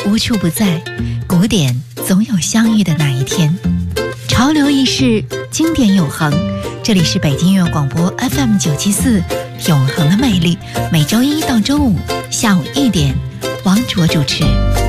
无处不在，古典总有相遇的那一天。潮流易逝，经典永恒。这里是北京音乐广播 FM974，永恒的魅力。每周一到周五下午1点，王卓主持。